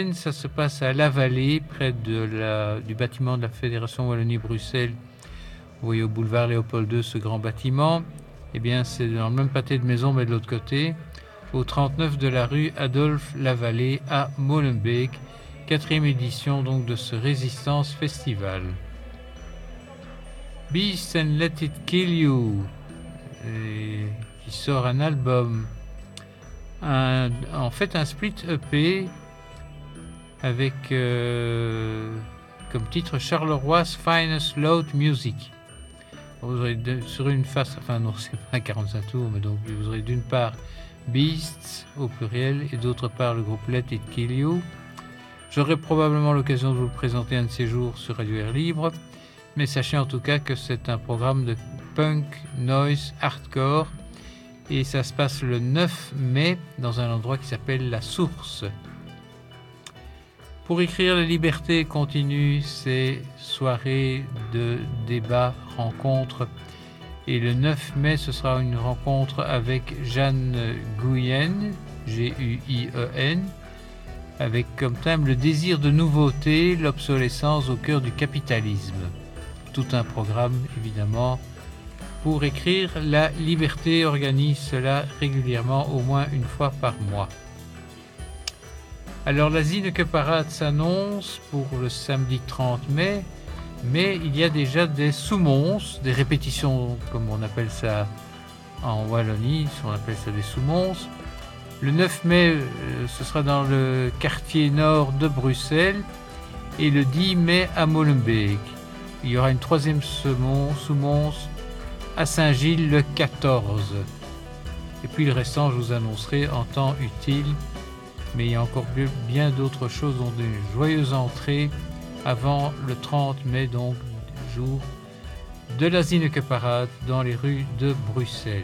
Ça se passe à La Vallée, près du bâtiment de la Fédération Wallonie-Bruxelles. Vous voyez au boulevard Léopold II ce grand bâtiment. Eh bien, c'est dans le même pâté de maison, mais de l'autre côté, au 39 de la rue Adolphe Lavallée à Molenbeek. 4e édition donc de ce Résistance Festival. Beast and Let It Kill You, qui sort un album, en fait un split EP avec comme titre Charleroi Finest Loud Music. Vous aurez sur une face, enfin non, c'est pas 45 tours, mais donc vous aurez d'une part Beasts au pluriel et d'autre part le groupe Let It Kill You. J'aurai probablement l'occasion de vous le présenter un de ces jours sur Radio Air Libre, mais sachez en tout cas que c'est un programme de punk, noise, hardcore, et ça se passe le 9 mai dans un endroit qui s'appelle La Source. Pour écrire la liberté continue, c'est soirée de débat, rencontre. Et le 9 mai, ce sera une rencontre avec Jeanne Guyen, G-U-I-E-N, avec comme thème le désir de nouveauté, l'obsolescence au cœur du capitalisme. Tout un programme, évidemment, pour écrire la liberté, organise cela régulièrement, au moins une fois par mois. Alors la Zineke Parade s'annonce pour le samedi 30 mai, mais il y a déjà des sous-mons, des répétitions, comme on appelle ça en Wallonie, on appelle ça des sous-mons. Le 9 mai, ce sera dans le quartier nord de Bruxelles, et le 10 mai à Molenbeek. Il y aura une 3e sous-mons à Saint-Gilles le 14. Et puis le restant, je vous annoncerai en temps utile. Mais il y a encore bien d'autres choses, dont une joyeuse entrée avant le 30 mai, donc jour de la Zineke Parade dans les rues de Bruxelles.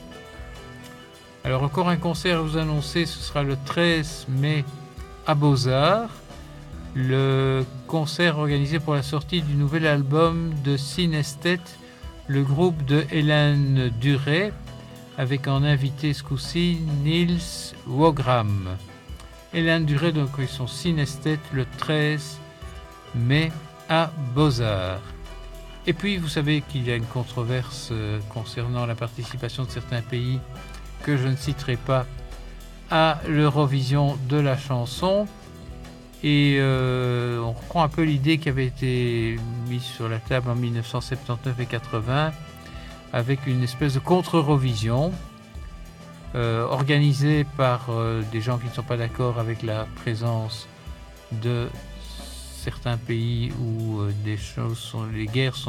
Alors encore un concert à vous annoncer, ce sera le 13 mai à Beaux-Arts. Le concert organisé pour la sortie du nouvel album de Synesthète, le groupe de Hélène Duret, avec en invité ce coup-ci Niels Wogram. Hélène Duret, donc ils sont Synesthète le 13 mai à Beaux-Arts. Et puis vous savez qu'il y a une controverse concernant la participation de certains pays que je ne citerai pas à l'Eurovision de la chanson. Et on reprend un peu l'idée qui avait été mise sur la table en 1979 et 80 avec une espèce de contre-Eurovision. Organisé par des gens qui ne sont pas d'accord avec la présence de certains pays où les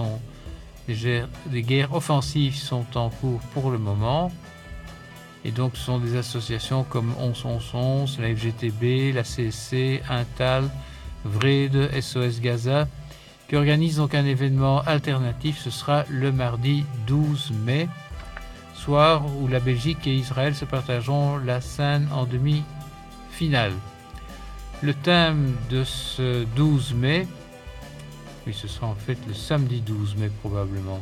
guerres offensives sont en cours pour le moment. Et donc ce sont des associations comme 1111, la FGTB, la CSC, Intal, Vrede, SOS Gaza, qui organisent donc un événement alternatif. Ce sera le mardi 12 mai. Soir où la Belgique et Israël se partageront la scène en demi-finale. Le thème de ce 12 mai, oui, ce sera en fait le samedi 12 mai probablement.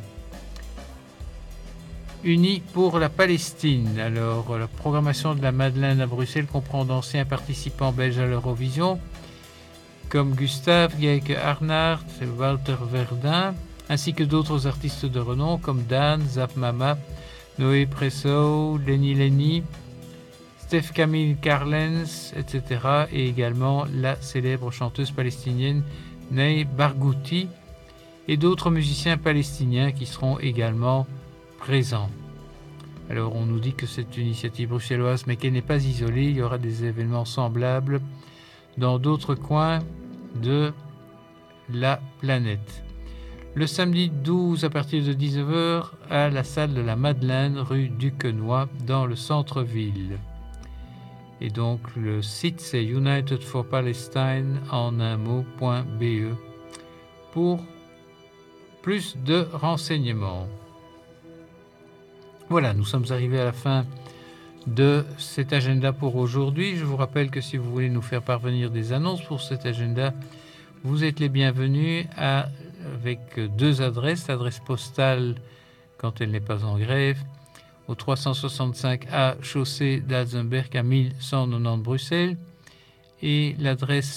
Unis pour la Palestine. Alors, la programmation de la Madeleine à Bruxelles comprend d'anciens participants belges à l'Eurovision, comme Gustave Geike Arnaert et Walter Verdun, ainsi que d'autres artistes de renom comme Dan, Zap Mama, Noé Presso, Lenny, Steph Camille Carlens, etc. Et également la célèbre chanteuse palestinienne Ney Barghouti et d'autres musiciens palestiniens qui seront également présents. Alors on nous dit que c'est une initiative bruxelloise mais qu'elle n'est pas isolée, il y aura des événements semblables dans d'autres coins de la planète. Le samedi 12 à partir de 19h à la salle de la Madeleine, rue Duquesnoy, dans le centre-ville. Et donc le site c'est United for Palestine en un mot.be pour plus de renseignements. Voilà, nous sommes arrivés à la fin de cet agenda pour aujourd'hui. Je vous rappelle que si vous voulez nous faire parvenir des annonces pour cet agenda, vous êtes les bienvenus avec 2 adresses. L'adresse postale, quand elle n'est pas en grève, au 365A chaussée d'Alzenberg à 1190 Bruxelles, et l'adresse